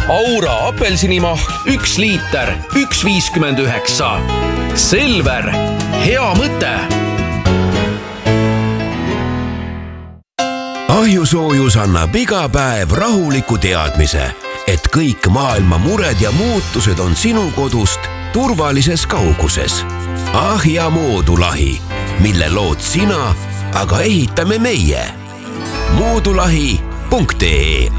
Aura apelsinimahl 1 liiter, 1,59. Selver, hea mõte. Ahjusoojus annab iga päev rahuliku teadmise, et kõik maailma mured ja muutused on sinu kodust turvalises kauguses. Ahja moodulahi, mille lood sina, aga ehitame meie. moodulahi.ee.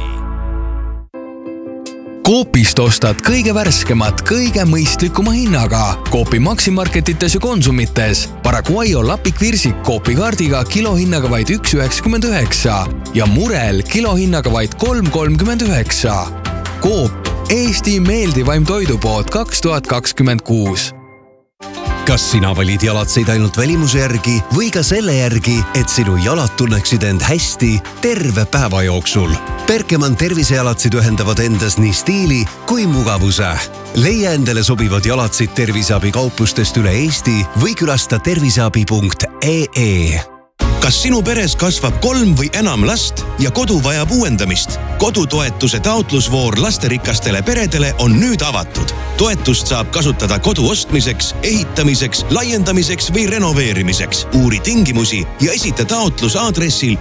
Coopist ostad kõige värskemat, kõige mõistlikuma hinnaga. Coopi Maximarketites ja Konsumites. Paraguayo lapikvirsik Coopi kaardiga kilohinnaga vaid 1,99 ja murel kilohinnaga vaid 3,39. Coop, Eesti meeldivaim toidupood 2026. Kas sina valid jalatseid ainult välimuse järgi või ka selle järgi, et sinu jalad tunneksid end hästi terve päeva jooksul? Berkemann tervisejalatsid ühendavad endas nii stiili kui mugavuse. Leia endale sobivad jalatsid terviseabi kauplustest üle Eesti või külasta terviseabi.ee. Kas sinu peres kasvab 3 või enam last ja kodu vajab uuendamist? Kodutoetuse taotlusvoor lasterikastele peredele on nüüd avatud. Toetust saab kasutada kodu ostmiseks, ehitamiseks, laiendamiseks või renoveerimiseks. Uuri tingimusi ja esita taotlus aadressil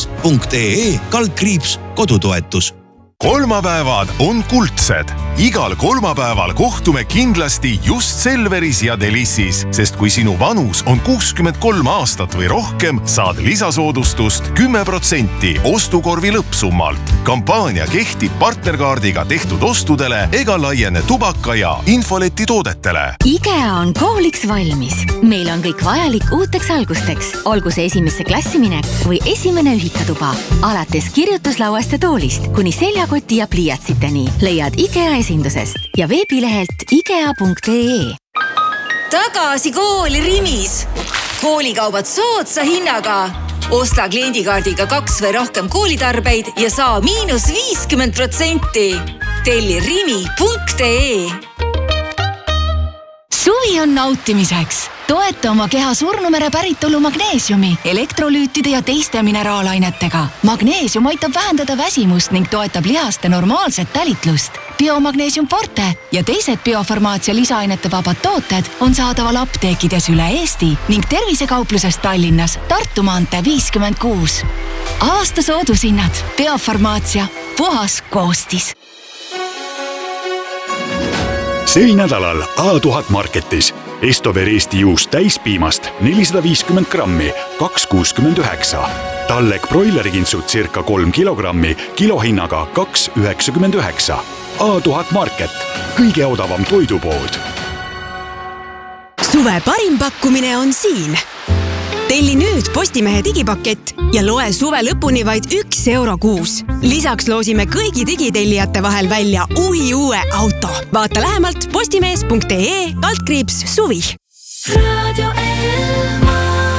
eis.ee/kodutoetus. Kolmapäevad on kuldsed. Igal kolmapäeval kohtume kindlasti just Selveris ja Delissis, sest kui sinu vanus on 63 aastat või rohkem, saad lisasoodustust 10% ostukorvi lõppsummalt. Kampaania kehtib partnerkaardiga tehtud ostudele ega laiene tubaka ja infoleti toodetele. IKEA on kooliks valmis. Meil on kõik vajalik uuteks algusteks, olgu see esimesse klassi minek või esimene ühikatuba. Alates kirjutuslauast ja toolist kuni seljakoti ja pliiatsiteni leiad IKEA esindusest ja veebilehelt ikea.ee. Tagasi kooli Rimis. Koolikaubad soodsa hinnaga. Osta kliendikaardiga 2 või rohkem koolitarbeid ja saa -50%. Telli rimi.ee. Suvi on nautimiseks. Toeta oma keha surnumere päritolu magneesiumi, elektrolüütide ja teiste mineraalainetega. Magneesium aitab vähendada väsimust ning toetab lihaste normaalset tälitlust. Biomagneesium Forte ja teised biofarmaatsia lisaainete vabad tooted on saadaval apteekides üle Eesti ning tervisekaupluses Tallinnas, Tartu maantee 56. Aasta soodushinnad. Biofarmaatsia. Puhas koostis. Sel nädalal A1000 Marketis Estover Eesti juust täispiimast 450 grammi, 2,69. Tallek broilerikintsud circa 3 kilogrammi, kilohinnaga 2,99. A1000 Market, kõige odavam toidupood. Suve parim pakkumine on siin. Telli nüüd Postimehe digipakett ja loe suve lõpuni vaid €1 kuus. Lisaks loosime kõigi digitellijate vahel välja uue auto. Vaata lähemalt postimees.ee/suvi. Radio Elmar.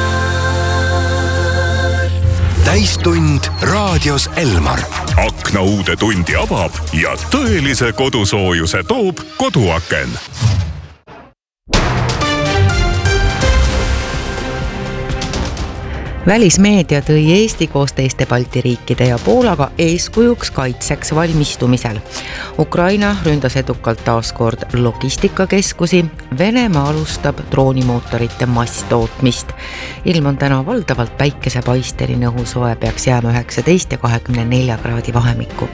Täistund raadios Elmar. Akna uude tundi avab ja tõelise kodusoojuse toob koduaken. Välismeedia tõi Eesti koos teiste Balti riikide ja Poolaga eeskujuks kaitseks valmistumisel. Ukraina ründas edukalt taaskord logistikakeskusi, Venemaa alustab droonimootorite masstootmist. Ilm on täna valdavalt päikesepaisteline, õhusoe peaks jääma 19 ja 24 kraadi vahemikku.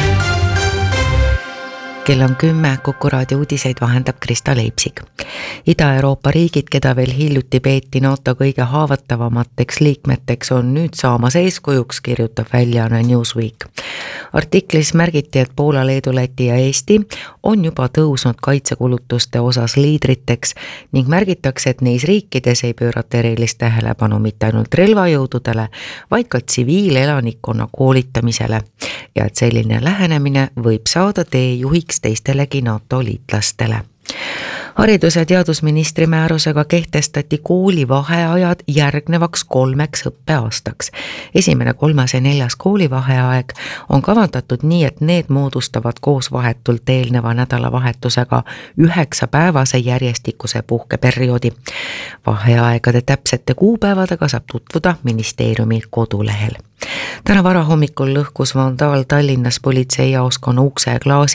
Kell on 10, Kuku raadio uudiseid vahendab Krista Leipsik. Ida-Euroopa riigid, keda veel hiljuti peeti NATO kõige haavatavamateks liikmeteks, on nüüd saamas eeskujuks, kirjutab väljaanne Newsweek. Artiklis märgiti, et Poola, Leedu, Läti ja Eesti on juba tõusnud kaitsekulutuste osas liidriteks ning märgitakse, et neis riikides ei pöörata erilist tähelepanu mitte ainult relvajõududele, vaid ka tsiviilelanikkonna koolitamisele ja et selline lähenemine võib saada teejuhiks teistelegi NATO liitlastele. Haridus- ja teadusministri määrusega kehtestati koolivaheajad järgnevaks 3 õppeaastaks. Esimene, 3. ja 4. koolivaheaeg on kavandatud nii, et need moodustavad koos vahetult eelneva nädalavahetusega 9-päevase järjestikuse puhkeperioodi. Vaheaegade täpsete kuupäevadega saab tutvuda ministeeriumi kodulehel. Täna varahommikul lõhkus vandaal Tallinnas politseijaoskonna ukse ja klaasi